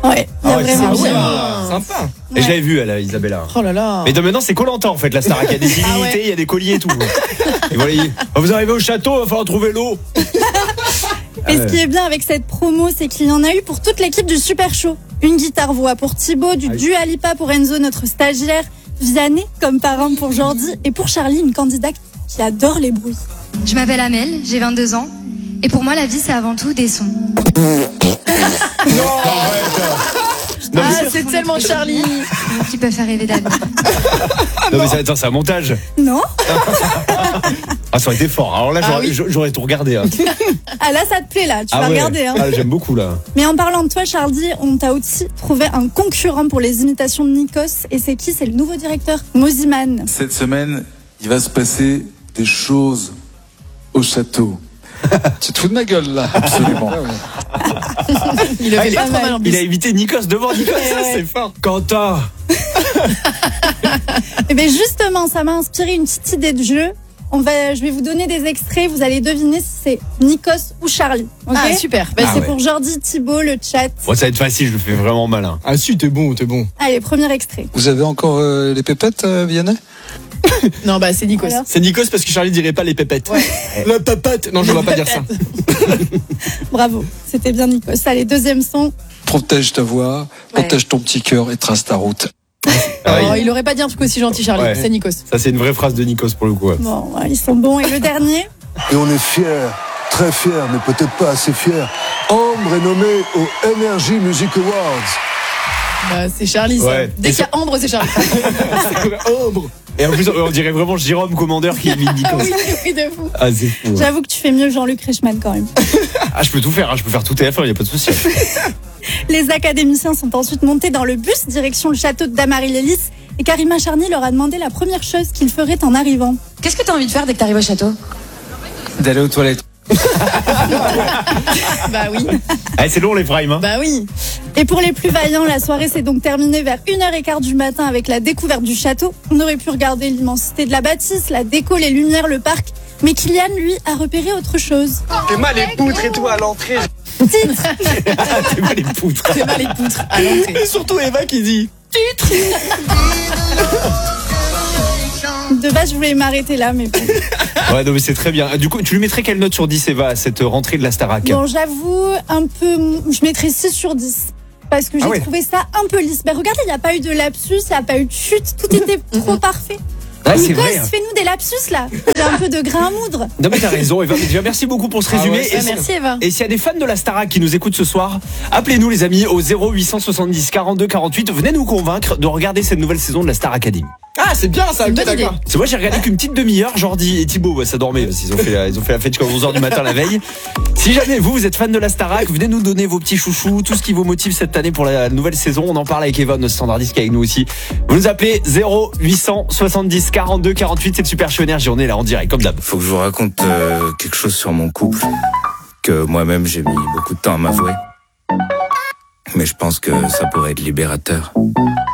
Ouais, il y a vraiment bien. Sympa. Et je l'avais vu, elle, Isabella. Oh là là. Mais maintenant, c'est Koh-Lanta en fait, la Starac. Il y a des divinités, il y a des colliers et tout. Et voilà, vous arrivez au château, il va falloir trouver l'eau. Et ce qui est bien avec cette promo, c'est qu'il y en a eu pour toute l'équipe du Super Show. Une guitare-voix pour Thibaut, du Dua Lipa pour Enzo, notre stagiaire, Vianney comme parrain pour Jordi, et pour Charlie, une candidate qui adore les bruits. Je m'appelle Amel, j'ai 22 ans. Et pour moi, la vie, c'est avant tout des sons. Non, Ah, c'est tellement Charlie. Qui peuvent faire rêver d'aller. Non mais attends, c'est un montage. Non? Ah, ça aurait été fort. Alors là, j'aurais tout regardé. Hein. Ah là, ça te plaît là, tu vas regarder. Hein. Ah, j'aime beaucoup là. Mais en parlant de toi, Charlie, on t'a aussi trouvé un concurrent pour les imitations de Nikos. Et c'est qui? C'est le nouveau directeur, Moziman. Cette semaine, il va se passer des choses au château. Tu te fous de ma gueule là? Absolument. Il avait pas trop mal en plus. Il a évité Nikos devant Nikos, ça c'est fort. Quentin. Et bien justement, ça m'a inspiré une petite idée de jeu. Je vais vous donner des extraits, vous allez deviner si c'est Nikos ou Charlie. Okay, Ah super. c'est pour Jordi, Thibaut, le chat. Bon, ça va être facile, je le fais vraiment malin. Ah si, t'es bon. Allez, premier extrait. Vous avez encore les pépettes, Vianney? Non, bah c'est Nikos. Voilà. C'est Nikos parce que Charlie dirait pas les pépettes. La pépette. Non, je ne vais pas dire ça. Bravo, c'était bien Nikos. Allez, deuxième son. Protège ta voix, protège ton petit cœur et trace ta route. Oh, il aurait pas dit un truc aussi gentil, Charlie. Ouais. C'est Nikos. Ça c'est une vraie phrase de Nikos pour le coup. Ouais. Bon, ouais, ils sont bons. Et le dernier? Et on est fiers, très fiers, mais peut-être pas assez fiers. Ambre est nommée aux Energy Music Awards. Bah, c'est Charlie, ça. Ouais. Dès qu'il y a Ambre, c'est Charlie. Ombre. Et en plus, on dirait vraiment Jérôme Commandeur qui imite Nikos. Oui, de fou. Ah, c'est fou. J'avoue que tu fais mieux Jean-Luc Reichmann quand même. Ah, je peux tout faire, hein. Je peux faire tout TF1, il n'y a pas de souci. Les académiciens sont ensuite montés dans le bus direction le château de Damary-Lélis et Karima Charny leur a demandé la première chose qu'ils feraient en arrivant. Qu'est-ce que t'as envie de faire dès que t'arrives au château? D'aller aux toilettes. Bah oui. Ah, c'est long les primes, hein. Bah oui. Et pour les plus vaillants, la soirée s'est donc terminée vers 1h15 du matin avec la découverte du château. On aurait pu regarder l'immensité de la bâtisse, la déco, les lumières, le parc. Mais Kylian, lui, a repéré autre chose. T'es mal les poutres et tout à l'entrée. Titre. T'es mal les poutres. C'est mal les poutres à l'entrée. Et surtout Eva qui dit De base, je voulais m'arrêter là, mais bon. Ouais, non, mais c'est très bien. Du coup, tu lui mettrais quelle note sur 10, Eva, à cette rentrée de la Starac? Bon, j'avoue, un peu, je mettrais 6 sur 10. Parce que j'ai trouvé ça un peu lisse. Ben, regardez, il n'y a pas eu de lapsus, il n'y a pas eu de chute, tout était trop parfait. Ouais, c'est Nikos, vrai. fais-nous des lapsus là. Il y a un peu de grain à moudre. Non, mais t'as raison, Eva. Déjà, merci beaucoup pour ce résumé. ouais, Et Merci, Eva. Et s'il y a des fans de la Starac qui nous écoutent ce soir, appelez-nous les amis au 0870 42 48. Venez nous convaincre de regarder cette nouvelle saison de la Star Academy. Ah, c'est bien ça, Une ok, bonne idée. d'accord. C'est moi, j'ai regardé qu'une petite demi-heure. Jordi et Thibaut, ouais, ça dormait parce qu'ils ont fait la fête jusqu'à 11h du matin la veille. Si jamais vous êtes fan de la Starac, venez nous donner vos petits chouchous, tout ce qui vous motive cette année pour la nouvelle saison. On en parle avec Eva, notre standardiste qui est avec nous aussi. Vous nous appelez 0870 42 48. C'est le Super Show Énergie. On est là en direct, comme d'hab. Faut que je vous raconte quelque chose sur mon couple que moi-même j'ai mis beaucoup de temps à m'avouer. Mais je pense que ça pourrait être libérateur.